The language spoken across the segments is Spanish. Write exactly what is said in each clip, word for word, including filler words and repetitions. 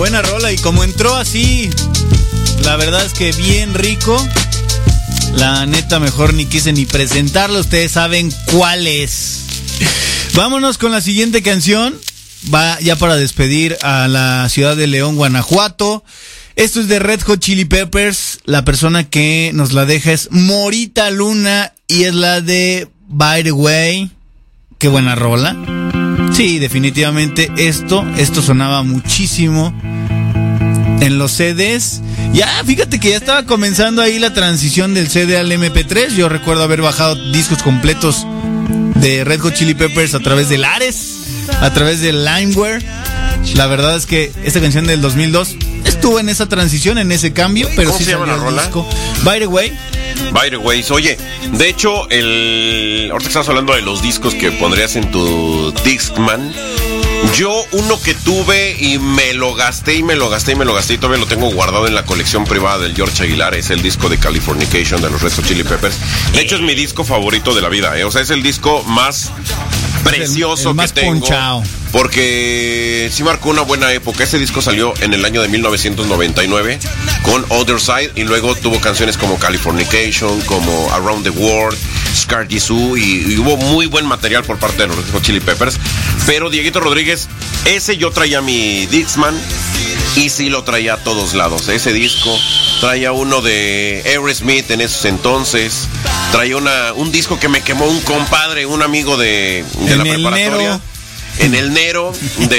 buena rola. Y como entró así, la verdad es que bien rico. La neta, mejor ni quise ni presentarlo. Ustedes saben cuál es. Vámonos con la siguiente canción. Va ya para despedir a la ciudad de León, Guanajuato. Esto es de Red Hot Chili Peppers. La persona que nos la deja es Morita Luna y es la de By the Way. Qué buena rola. Sí, definitivamente esto, esto sonaba muchísimo en los C Ds. Ya, fíjate que ya estaba comenzando ahí la transición del C D al eme pe tres. Yo recuerdo haber bajado discos completos de Red Hot Chili Peppers a través del Ares, a través del LimeWare. La verdad es que esta canción del dos mil dos estuvo en esa transición, en ese cambio, pero ¿Cómo sí se llama salió la el rola? disco. By the Way. By the way, oye, de hecho, el ahorita estás hablando de los discos que pondrías en tu Discman. Yo uno que tuve y me lo gasté y me lo gasté y me lo gasté y todavía lo tengo guardado en la colección privada del George Aguilar, es el disco de Californication de los Red Hot Chili Peppers. De hecho es mi disco favorito de la vida, ¿eh? O sea, es el disco más precioso el, el más que tengo. ponchao. Porque sí marcó una buena época. Ese disco salió en el año de mil novecientos noventa y nueve con Other Side y luego tuvo canciones como Californication, como Around the World, Scar Tissue y, y hubo muy buen material por parte de los Red Hot Chili Peppers. Pero Dieguito Rodríguez, ese yo traía mi Dixman y sí lo traía a todos lados. Ese disco traía uno de Aerosmith en esos entonces, traía una, un disco que me quemó un compadre, un amigo de, de la preparatoria. Nero. En el Nero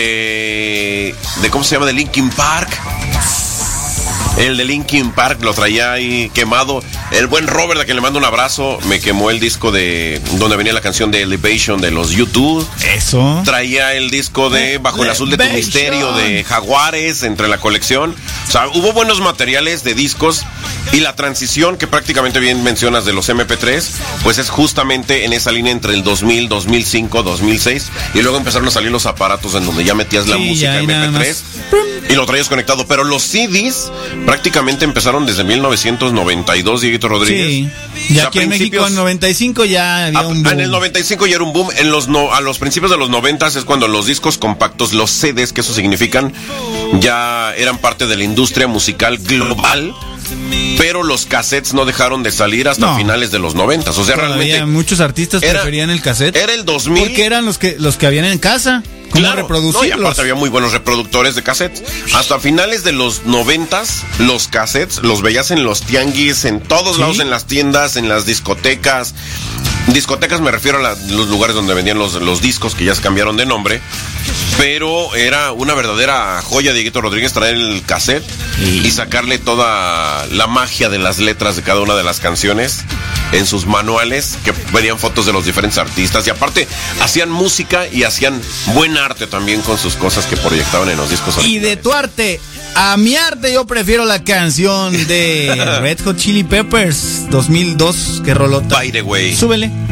de, de ¿cómo se llama? De Linkin Park. El de Linkin Park lo traía ahí quemado. El buen Robert, a quien le mando un abrazo, me quemó el disco de donde venía la canción de Elevation de los YouTube. Eso. Traía el disco de Bajo el Azul de tu Misterio de Jaguares entre la colección. O sea, hubo buenos materiales de discos. Y la transición que prácticamente bien mencionas de los eme pe tres, pues es justamente en esa línea entre el dos mil, dos mil cinco, dos mil seis. Y luego empezaron a salir los aparatos en donde ya metías la Sí, música ya, eme pe tres y lo traías conectado. Pero los C Ds prácticamente empezaron desde mil novecientos noventa y dos, Dieguito Rodríguez. Sí. O Y sea, aquí en México en noventa y cinco ya había Ah, un boom. En el noventa y cinco ya era un boom. En los no, a los principios de los noventa es cuando los discos compactos, los C Ds, que eso significan, ya eran parte de la industria musical global. Pero los cassettes no dejaron de salir hasta No. finales de los noventa. O sea, Todavía realmente muchos artistas era- preferían el cassette. era el dos mil. Porque eran los que los que habían en casa. ¿Cómo Claro, no, y reproducirlos? aparte había muy buenos reproductores de cassettes. Hasta finales de los noventas, los cassettes los veías en los tianguis, en todos ¿Sí? lados, en las tiendas, en las discotecas. Discotecas me refiero a la- los lugares donde vendían los, los discos, que ya se cambiaron de nombre. Pero era una verdadera joya, Dieguito Rodríguez, traer el cassette Sí. y sacarle toda la magia de las letras de cada una de las canciones en sus manuales, que venían fotos de los diferentes artistas. Y aparte, hacían música y hacían buen arte también con sus cosas que proyectaban en los discos. Y de tu arte a mi arte, yo prefiero la canción de Red Hot Chili Peppers dos mil dos, que rolota. By the way. Súbele.